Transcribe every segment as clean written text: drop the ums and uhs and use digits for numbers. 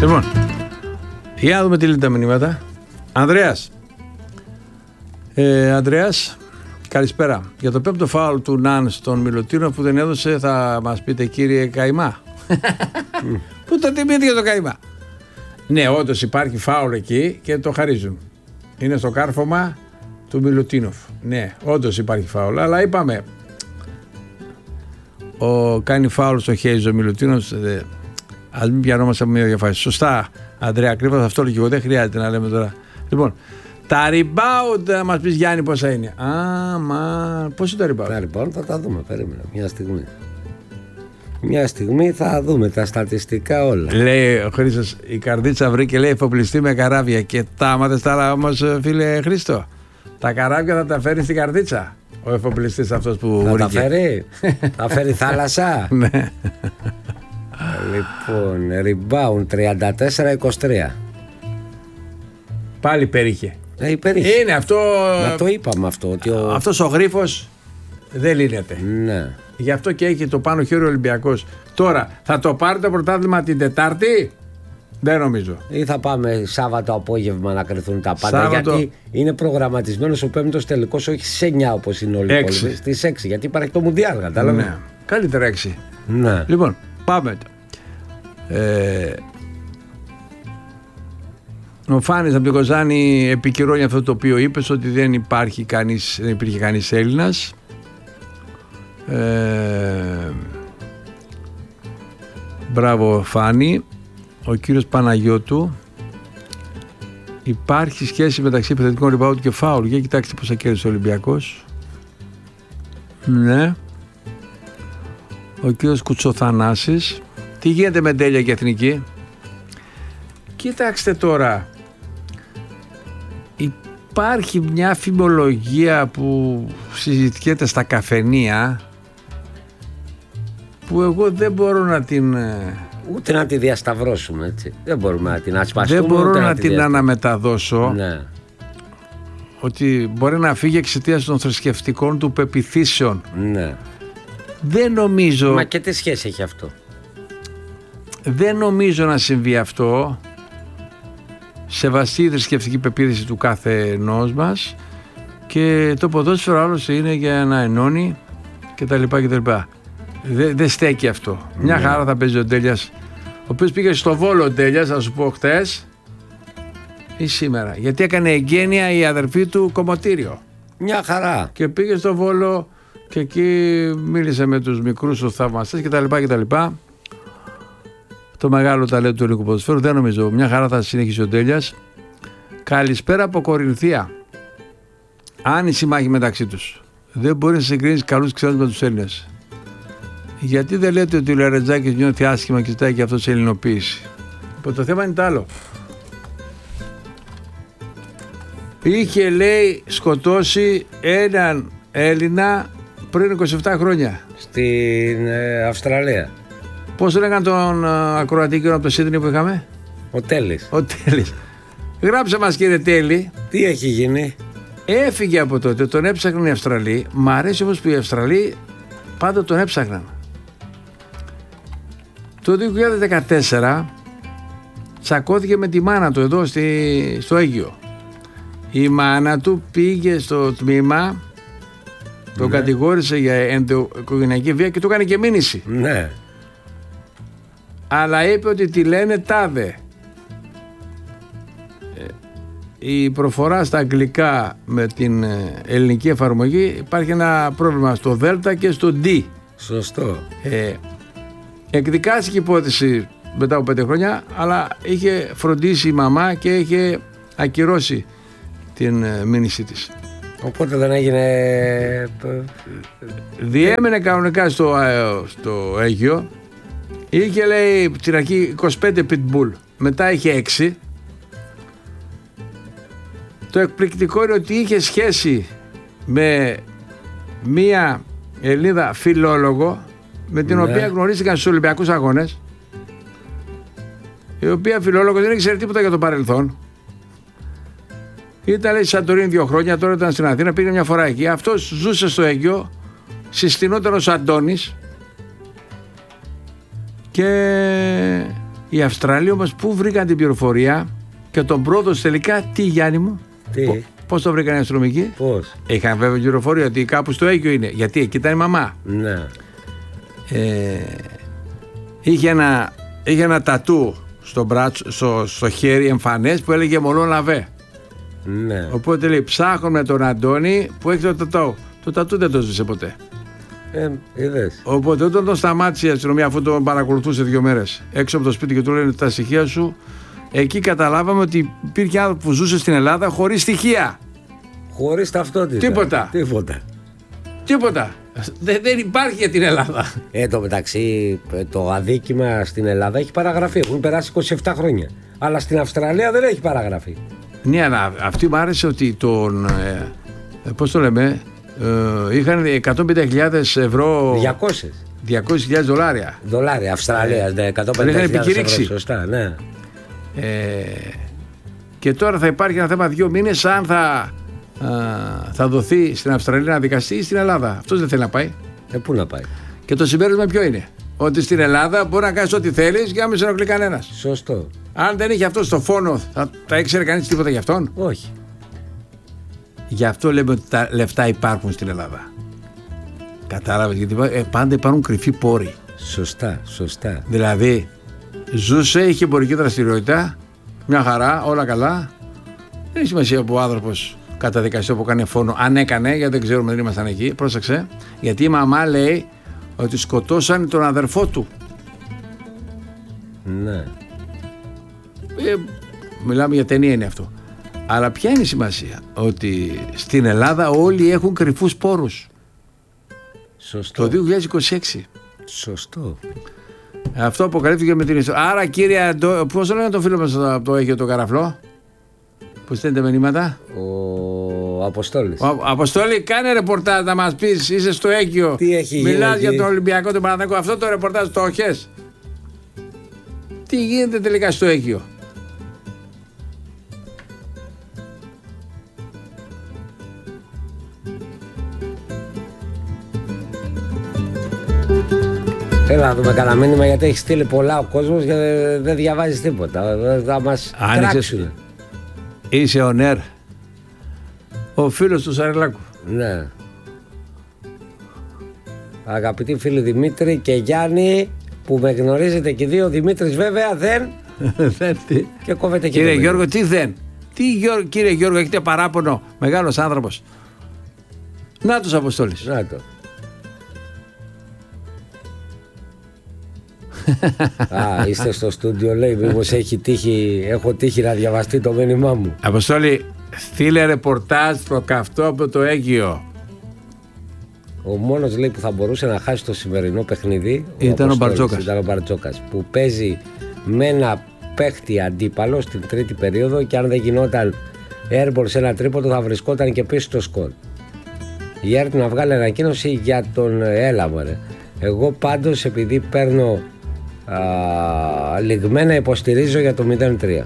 Λοιπόν, για να δούμε τι λένε τα μηνύματα. Ανδρέας, καλησπέρα. Για το πέμπτο φάουλ του Ναν στον Μιλουτίνο που δεν έδωσε, θα μας πείτε κύριε Καϊμά. Πού το τιμήθηκε το Καϊμά. Ναι, όντως υπάρχει φάουλ εκεί και το χαρίζουν. Είναι στο κάρφωμα του Μιλουτίνοφ. Ναι, όντως υπάρχει φάουλ. Αλλά είπαμε, κάνει φάουλ στο Χέιζο Μιλουτίνοφ. Ας μην πιανόμαστε από μια διαφάση. Σωστά, Ανδρέα, ακριβώς αυτό λέω και εγώ. Δεν χρειάζεται να λέμε τώρα. Λοιπόν, τα rebound, να μας πεις Γιάννη πόσα είναι. Πώς είναι τα rebound? Τα rebound θα τα δούμε, περίμενα μια στιγμή. Μια στιγμή θα δούμε τα στατιστικά όλα. Λέει ο Χρήστος, η Καρδίτσα βρήκε, λέει, εφοπλιστή με καράβια. Και τα άμαθες τώρα όμως, φίλε Χρήστο, τα καράβια θα τα φέρει στην Καρδίτσα ο εφοπλιστής αυτός που βρήκε. Θα τα φέρει, θα φέρει θάλασσα. Ναι. Λοιπόν, rebound 34-23. Πάλι υπέρηχε. Υπέρηχε. Είναι αυτό. Να το είπαμε αυτό. Ότι αυτός ο γρίφος δεν λύνεται. Ναι. Γι' αυτό και έχει το πάνω χέρι ο Ολυμπιακός. Τώρα, θα το πάρει το πρωτάθλημα την Τετάρτη? Δεν νομίζω. Ή θα πάμε Σάββατο απόγευμα να κρυθούν τα πάντα. Γιατί είναι προγραμματισμένος ο πέμπτος τελικός, όχι στις 9 όπως είναι όλοι οι υπόλοιποι. Στις 6. Γιατί υπάρχει το Μουντιάλ, κατάλαβε. Ναι. Καλύτερα 6. Ναι. Λοιπόν, πάμε. Ο Φάνης από την Κοζάνη επικυρώνει αυτό το οποίο είπες, ότι δεν υπήρχε κανείς Έλληνας. Μπράβο Φάνη. Ο κύριος Παναγιώτου, υπάρχει σχέση μεταξύ επιθετικών rebound και φάουλ? Για κοιτάξτε πόσα κέρδισε ο Ολυμπιακός. Ναι. Ο κύριος Κουτσοθανάσης, τι γίνεται με τέλεια και εθνική? Κοιτάξτε τώρα, υπάρχει μια φημολογία που συζητιέται στα καφενεία που εγώ δεν μπορώ να την... Ούτε να τη διασταυρώσουμε, έτσι. Δεν μπορούμε να την ασπαστούμε. Δεν μπορώ να την αναμεταδώσω. Ναι. Ότι μπορεί να φύγει εξαιτίας των θρησκευτικών του πεποιθήσεων. Ναι. Δεν νομίζω... Μα και τι σχέση έχει αυτό? Δεν νομίζω να συμβεί αυτό. Σεβαστή η θρησκευτική πεποίθηση του κάθε ενός μας, και το ποδόσφαιρο άλλωστε είναι για να ενώνει κτλ. Δεν στέκει αυτό. Μια χαρά θα παίζει ο Ντέλιας, ο οποίος πήγε στο Βόλο ο Ντέλιας, θα σου πω χτες ή σήμερα, γιατί έκανε εγγένεια η αδερφή του κομμωτήριο. Μια χαρά. Και πήγε στο Βόλο και εκεί μίλησε με τους μικρούς τους θαυμαστές κτλ. Το μεγάλο ταλέντο του ελληνικού ποδοσφαίρου. Δεν νομίζω. Μια χαρά θα συνεχίσει ο Ντέλιας. Καλησπέρα από Κορινθία. Άνηση μάχη μεταξύ τους. Δεν μπορεί να συγκρίνεις καλούς ξένους με τους Έλληνες. Γιατί δεν λέτε ότι ο Λαρετζάκης νιώθει άσχημα και ζητάει και αυτό σε ελληνοποίηση? Το θέμα είναι το άλλο. Είχε, λέει, σκοτώσει έναν Έλληνα πριν 27 χρόνια. Στην Αυστραλία. Πώς λέγανε τον ακροατή από το Σίδνεϊ που είχαμε? Ο Τέλης. Ο Τέλης. Γράψε μας κύριε Τέλη. Τι έχει γίνει? Έφυγε από τότε, τον έψαχναν οι Αυστραλοί. Μ' αρέσει όμως που οι Αυστραλοί πάντα τον έψαχναν. Το 2014 τσακώθηκε με τη μάνα του εδώ στο Αίγυο. Η μάνα του πήγε στο τμήμα, τον κατηγόρησε για ενδοοικογενειακή βία και του έκανε και μήνυση. Ναι. Αλλά είπε ότι τη λένε τάδε. Η προφορά στα αγγλικά με την ελληνική εφαρμογή υπάρχει ένα πρόβλημα στο Δέλτα και στο D. Σωστό. Εκδικάστηκε η υπόθεση μετά από 5 χρόνια, αλλά είχε φροντίσει η μαμά και είχε ακυρώσει την μήνυσή της. Οπότε δεν έγινε... Διέμενε κανονικά στο Αίγυο. Είχε, λέει, στην αρχή 25 pitbull, μετά είχε 6. Το εκπληκτικό είναι ότι είχε σχέση με μία Ελληνίδα φιλόλογο, με την οποία γνωρίστηκαν στους Ολυμπιακούς Αγώνες, η οποία φιλόλογος δεν ήξερε τίποτα για το παρελθόν. Ήταν, λέει, στη Σαντορίνη 2 χρόνια, τώρα ήταν στην Αθήνα, πήγε μια φορά εκεί. Αυτός ζούσε στο Αίγυο, συστηνόταν ως Αντώνης και Οι Αυστραλοί όμως πού βρήκαν την πληροφορία και τον πρόδωσε τελικά, τι Γιάννη μου? Τι? Πώς το βρήκαν οι αστυνομικοί? Πώς? Είχαν βέβαια πληροφορία ότι κάπου στο Αίγυο είναι. Γιατί εκεί ήταν η μαμά. Ναι. Είχε ένα τατού στο χέρι εμφανές που έλεγε Μολό Λαβέ. Ναι. Οπότε λέει ψάχνουμε τον Αντώνη που έχει το τατού. Το τατού δεν το σβήσε ποτέ. Είδες. Οπότε όταν τον σταμάτησε η αστυνομία, αφού τον παρακολουθούσε 2 μέρες έξω από το σπίτι και του λένε τα στοιχεία σου, εκεί καταλάβαμε ότι υπήρχε άνθρωπο που ζούσε στην Ελλάδα χωρίς στοιχεία. Χωρίς ταυτότητα. Τίποτα. Δεν υπάρχει για την Ελλάδα. Εν τω μεταξύ, το αδίκημα στην Ελλάδα έχει παραγραφεί. Έχουν περάσει 27 χρόνια. Αλλά στην Αυστραλία δεν έχει παραγραφεί. Ναι, αλλά αυτή μου άρεσε ότι τον. Πώς το λέμε, είχαν 150.000 ευρώ. 200.000 δολάρια. Δολάρια, Αυστραλία, ναι, 150.000 ευρώ. Σωστά, ναι. Και τώρα θα υπάρχει ένα θέμα 2 μήνες αν θα δοθεί στην Αυστραλία να δικαστεί ή στην Ελλάδα. Αυτός δεν θέλει να πάει. Πού να πάει. Και το συμπέρασμα ποιο είναι? Ότι στην Ελλάδα μπορεί να κάνεις ό,τι θέλεις και να μην σε ενοχλεί κανένας. Σωστό. Αν δεν είχε αυτό στο φόνο, θα ήξερε κανείς τίποτα γι' αυτόν? Όχι. Γι' αυτό λέμε ότι τα λεφτά υπάρχουν στην Ελλάδα. Κατάλαβες? Γιατί πάντα υπάρχουν κρυφοί πόροι. Σωστά. Δηλαδή, ζούσε, είχε εμπορική δραστηριότητα, μια χαρά, όλα καλά. Δεν έχει σημασία που ο άνθρωπος καταδικαστεί που κάνει φόνο, αν έκανε, γιατί δεν ξέρουμε, δεν ήμασταν εκεί. Πρόσεξε, γιατί η μαμά λέει ότι σκοτώσαν τον αδερφό του. Ναι. Μιλάμε για ταινία είναι αυτό. Αλλά ποια είναι η σημασία? Ότι στην Ελλάδα όλοι έχουν κρυφούς πόρους. Σωστό. Το 2026. Σωστό. Αυτό αποκαλύφθηκε με την ιστορία. Άρα κύριε, πώς το λένε το φίλο μας από το Αίγυο το Καραφλό, που στέλνετε μηνύματα? Ο Αποστόλης. Αποστόλη, κάνε ρεπορτάζ να μας πεις, είσαι στο Αίγυο. Τι έχει γίνει? Μιλάς για τον Ολυμπιακό, τον Παναθηναϊκό. Αυτό το ρεπορτάζ το έχεις? Τι γίνεται τελικά στο Αίγυο? Έλα να δούμε κανένα μήνυμα, γιατί έχει στείλει πολλά ο κόσμος και δεν διαβάζεις τίποτα. Θα μας τράξουν. Είσαι ο Νέρ, ο φίλος του Σαρελάκου. Ναι. Αγαπητοί φίλοι Δημήτρη και Γιάννη, που με γνωρίζετε και δύο, Δημήτρης βέβαια δεν. Και κόβεται και κύριε Γιώργο, τι δεν? Κύριε Γιώργο, έχετε παράπονο? Μεγάλος άνθρωπος. Να τους Αποστόλης. Να το. Είστε στο στούντιο, λέει, μήπως έχω τύχει να διαβαστεί το μήνυμά μου. Αποστόλη, στείλε ρεπορτάζ στο καυτό από το Αίγυο. Ο μόνος, λέει, που θα μπορούσε να χάσει το σημερινό παιχνίδι ήταν ο Μπαρτζόκας. Ήταν ο Μπαρτζόκας, που παίζει με ένα παίχτη αντίπαλο στην τρίτη περίοδο, και αν δεν γινόταν airball σε ένα τρίποντο θα βρισκόταν και πίσω στο σκορ. Η ΕΡΤ να βγάλει ανακοίνωση για τον Έλαμορε. Εγώ πάντως, επειδή παίρνω λιγμένα, υποστηρίζω για το 0-3.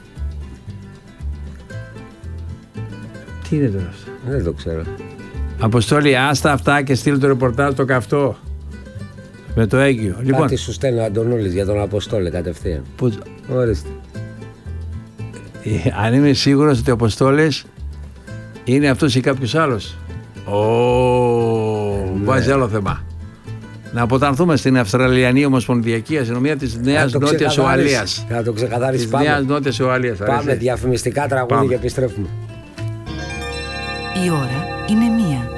Τι είναι τώρα αυτό? Δεν το ξέρω. Αποστόλη, άστα αυτά και στείλ το ρεπορτάζ στο καυτό με το Αίγυο. Κάτι σου στέλνει ο Αντωνούλης για τον Αποστόλη κατευθείαν. Ορίστε. Αν είμαι σίγουρος ότι ο Αποστόλης είναι αυτός ή κάποιος άλλος, βάζει άλλο θέμα. Να αποτανθούμε στην Αυστραλιανή Ομοσπονδιακή Αστυνομία της Νέας Νότιας Ουαλίας. Να το ξεκαθάρισεις. Νέας Νότιας Ουαλίας. Πάμε διαφημιστικά τραγούδια και επιστρέφουμε. Η ώρα είναι 1.